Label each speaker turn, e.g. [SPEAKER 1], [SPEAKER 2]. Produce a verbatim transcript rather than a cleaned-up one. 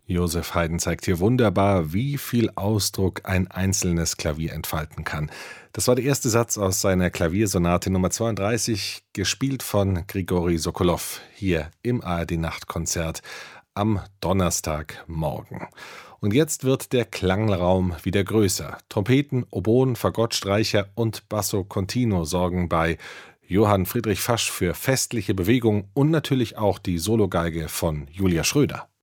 [SPEAKER 1] Joseph Haydn zeigt hier wunderbar, wie viel Ausdruck ein einzelnes Klavier entfalten kann. Das war der erste Satz aus seiner Klaviersonate Nummer zweiunddreißig, gespielt von Grigori Sokolow, hier im A R D-Nachtkonzert am Donnerstagmorgen. Und jetzt wird der Klangraum wieder größer. Trompeten, Oboen, Fagottstreicher und Basso Continuo sorgen bei Johann Friedrich Fasch für festliche Bewegung und natürlich auch die Sologeige von Julia Schröder.